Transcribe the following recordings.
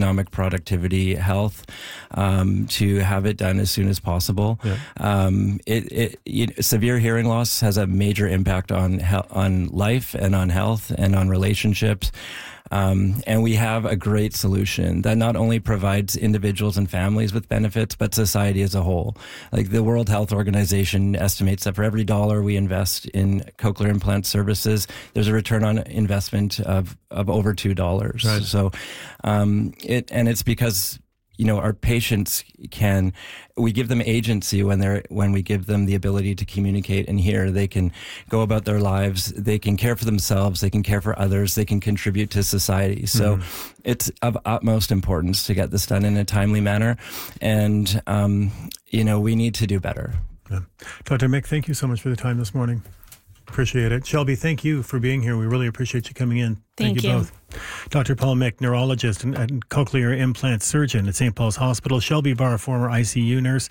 economic productivity, health, to have it done as soon as possible. Yeah. Severe hearing loss has a major impact on life and on health and on relationships. And we have a great solution that not only provides individuals and families with benefits, but society as a whole. Like the World Health Organization estimates that for every dollar we invest in cochlear implant services, there's a return on investment of over $2. Right. So, it's because, our patients we give them agency when we give them the ability to communicate and hear. They can go about their lives. They can care for themselves. They can care for others. They can contribute to society. So it's of utmost importance to get this done in a timely manner. And, we need to do better. Yeah. Dr. Mick, thank you so much for the time this morning. Appreciate it. Shelby, thank you for being here. We really appreciate you coming in. Thank you both. Dr. Paul Mick, neurologist and cochlear implant surgeon at St. Paul's Hospital. Shelby Barr, former ICU nurse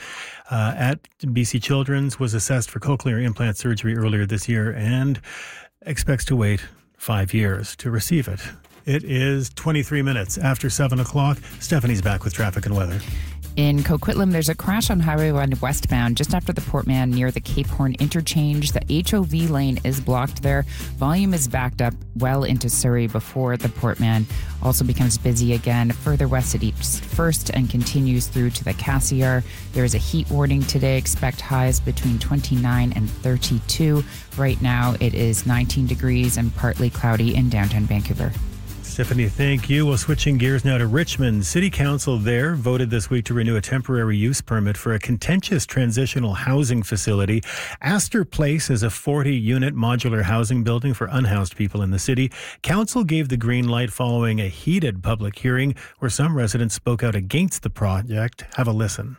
at BC Children's, was assessed for cochlear implant surgery earlier this year and expects to wait 5 years to receive it. It is 23 minutes after 7 o'clock. Stephanie's back with traffic and weather. In Coquitlam, there's a crash on Highway 1 westbound just after the Port Mann near the Cape Horn interchange. The HOV lane is blocked there. Volume is backed up well into Surrey before the Port Mann also becomes busy again further west at East First and continues through to the Cassiar. There is a heat warning today. Expect highs between 29 and 32. Right now it is 19 degrees and partly cloudy in downtown Vancouver. Stephanie, thank you. Well, switching gears now to Richmond. City Council there voted this week to renew a temporary use permit for a contentious transitional housing facility. Astor Place is a 40-unit modular housing building for unhoused people in the city. Council gave the green light following a heated public hearing where some residents spoke out against the project. Have a listen.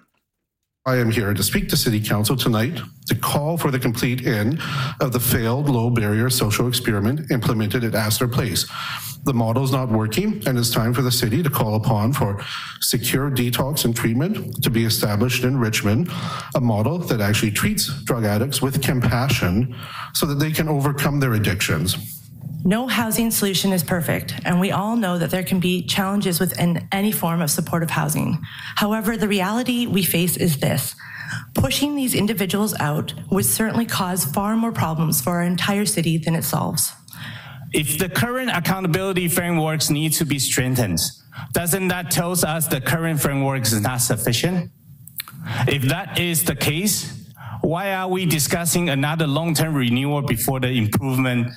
I am here to speak to City Council tonight to call for the complete end of the failed low-barrier social experiment implemented at Astor Place. The model is not working, and it's time for the city to call upon for secure detox and treatment to be established in Richmond, a model that actually treats drug addicts with compassion so that they can overcome their addictions. No housing solution is perfect, and we all know that there can be challenges within any form of supportive housing. However, the reality we face is this. Pushing these individuals out would certainly cause far more problems for our entire city than it solves. If the current accountability frameworks need to be strengthened, doesn't that tell us the current framework is not sufficient? If that is the case, why are we discussing another long-term renewal before the improvements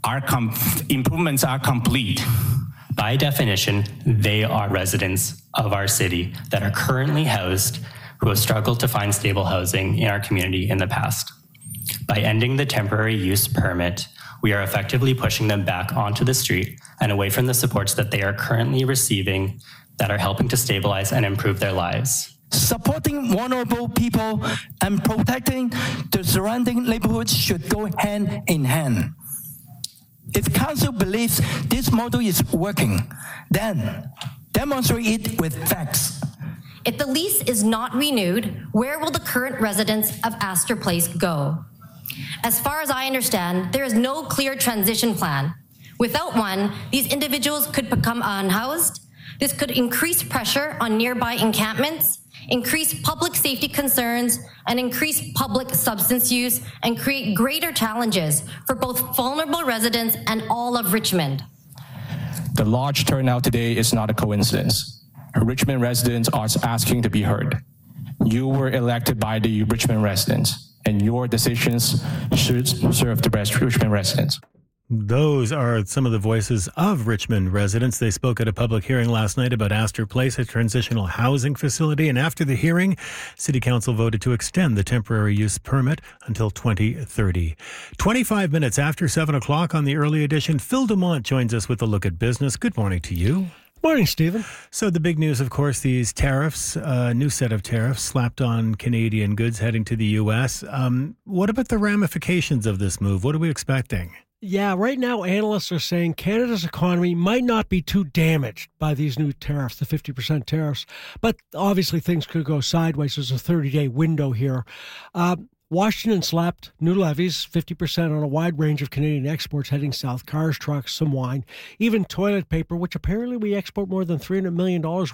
are complete? By definition, they are residents of our city that are currently housed who have struggled to find stable housing in our community in the past. By ending the temporary use permit, we are effectively pushing them back onto the street and away from the supports that they are currently receiving that are helping to stabilize and improve their lives. Supporting vulnerable people and protecting the surrounding neighborhoods should go hand in hand. If council believes this model is working, then demonstrate it with facts. If the lease is not renewed, where will the current residents of Astor Place go? As far as I understand, there is no clear transition plan. Without one, these individuals could become unhoused. This could increase pressure on nearby encampments, increase public safety concerns, and increase public substance use, and create greater challenges for both vulnerable residents and all of Richmond. The large turnout today is not a coincidence. Richmond residents are asking to be heard. You were elected by the Richmond residents, and your decisions should serve the best Richmond residents. Those are some of the voices of Richmond residents. They spoke at a public hearing last night about Astor Place, a transitional housing facility. And after the hearing, City Council voted to extend the temporary use permit until 2030. 25 minutes after 7 o'clock on the early edition, Phil Dumont joins us with a look at business. Good morning to you. Morning, Stephen. So the big news, of course, these tariffs, new set of tariffs slapped on Canadian goods heading to the U.S. What about the ramifications of this move? What are we expecting? Yeah, right now analysts are saying Canada's economy might not be too damaged by these new tariffs, the 50% tariffs, but obviously things could go sideways. There's a 30-day window here. Washington slapped new levies, 50% on a wide range of Canadian exports heading south, cars, trucks, some wine, even toilet paper, which apparently we export more than $300 million